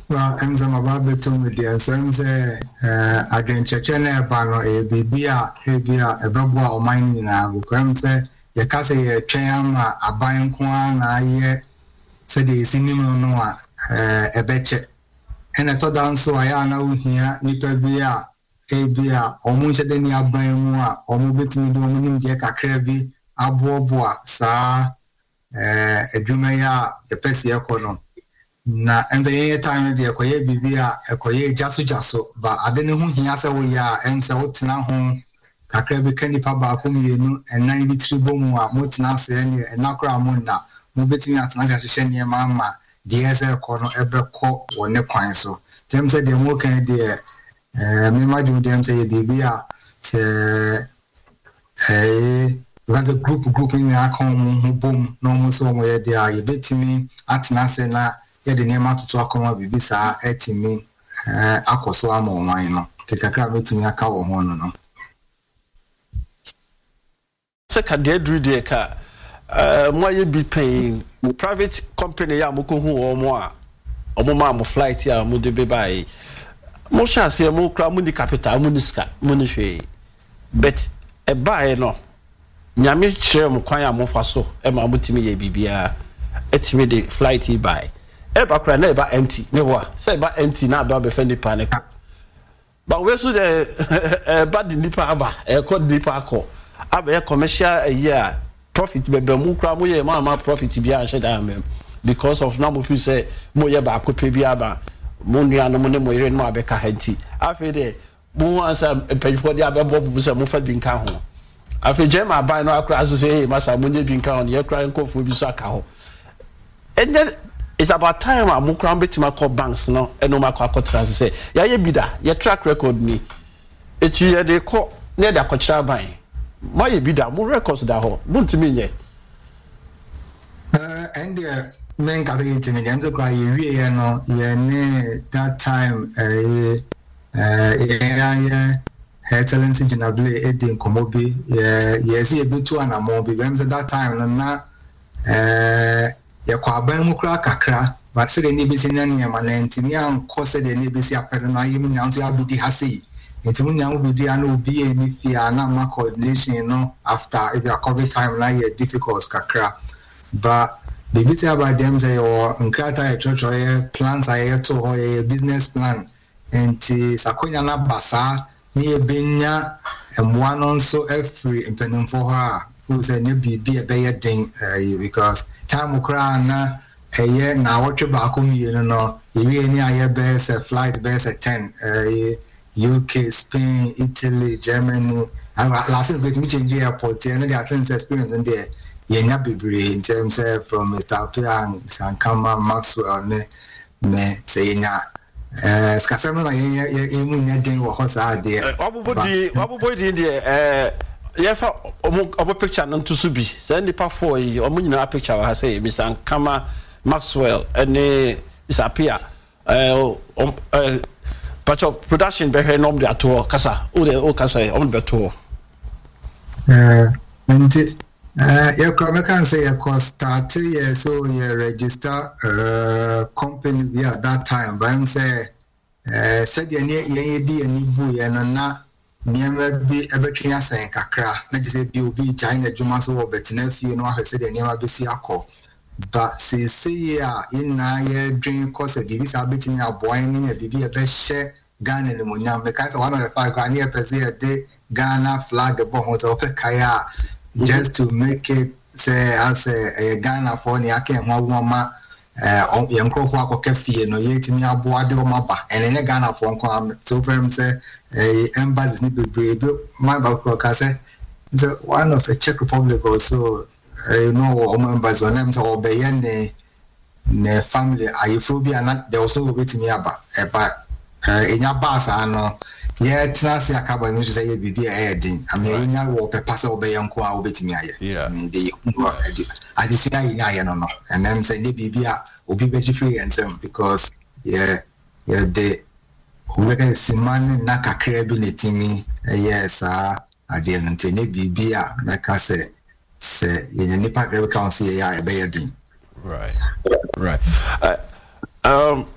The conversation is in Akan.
Well, I'm some about between with the same again chechene bano bibia ebia ebeboa o mine na because say ye ka say ye twem aban ko na ye say the sinim no a ebeche ene to dan so aya na ohia nipa bia ebia omo nche de ni aban mu a omo betimi do omo nim de kakra bi aboboa sa edwuma ya epese ekono na enze ye time de ekoye bibia ekoye jaso ba ade ne ho hia se wo ya ense wo tena ho kakra bi kanipa ba ko mienu enan bi tribomu a mo tena se ne enakra mo na mo betini atena se hye ne ma de eze ekono ebekọ wone kwan so tem se de mo kan de me ma dum dem se bibia se was a group in akon bom no mo so mo ye de a ye betimi atena se na ye de nema toto akoma bibi saa etimi akoso ama onwan no te kakra metimi aka wo ho no se ka de dru de ka mo ye bi paying private company ya mo ko hu o mo a omo ma mo flight ya mo de be bai mo sha se mo kra mo ni capital mo ni ska mo ni hwe but e bai no nyame kire mo kwan ya mo fa so e ma mo timi ye bibia etimi de flight e bai eba kra na eba empty me wa say eba empty na do be fe nipa ne but we so the bad nipa aba e ko nipa akọ aba commercial year profit be mu kra mo ye ma profit bia an sheda am because of na mo fi say mo ye ba akọ bia ba mo nua no mo ne mo yire no abeka hanti afi de mo ansa pejifo de abebo bu say mo fa bi nka ho afi jema ban no akra so say masa mo nye bi nka ho ye kra nkofo bi so aka ho enye it's about time I'm cram betima call banks no eno makwa say ya ye bida ye track record ni echi ye de call ne da kwachira ban ma ye bida mo records da ho mo ntimi nye and men ka say ntimi nye nzo kwa ye no ye ne that time excellence jinabule edin komobi ye see ebitu anamo bi that time na yakwa ban mu kra kakra but say the nebisi nan yama na ntimi anko say the nebisi apere na yimi nyanso abudi hase ntimi nyanwo budi ana obi eni fia na ma coordination no after if your covid time na ye difficult kakra but the bisi about them say or nkrata e chocho ye plans aye to ho ye business plan enti sakonya na basa ni ebenya emwa no nso every empenim for her who say ne bibi e be ye den because time kra na eye na wotwe ba ko mienu no ewie ni aye be se flight be se 10 UK Spain Italy Germany last week me change airport and the Athens experience in there ye nya bebre in terms from Mr. Apia and Sankama Maxwell me say nya skasem na ye mu nya den wo ho sa de wabodi de yefa omo picture no to subi say nipa 4 yi omo nyina picture wa say Mr. Kama Maxwell ene Isapia pacho production be he nom de ato kasa o kasa on be to nti ye come can say ye cost start ye so ye register company we at that time but I'm say said ye di ani bu ye no na niema bi ebetwe asan kakra na gise bi obi China dwuma so wo betina fie no ahwese de niema besi akọ ba se ya ina ye dream course bi sa betini aboy ni na bibi e be hye Ghana ni munya me kai say one of the five Ghana e pese de Ghana flag bo ho so pe kaya just to make it say as a Ghana for ni aka ho awoma ye nkrofo akoka fie no ye timi aboade o maba ene Ghana for nko so fam say embassies ni bebrebe my back say one of the Czech Republic also you know embassy on them so obey ne family ayefobia na there also waiting aba enya basa no ye trans yakaba no say ye bibia edin I mean nya wo pepa say obey nko a obetimi aye dey adisia nya no and them say ne bibia obi beji free ensem because yeah the we can simane na kakra bi letimi yes ade nte ne bibia na ka say ye nipa kakra council ya e be yedin right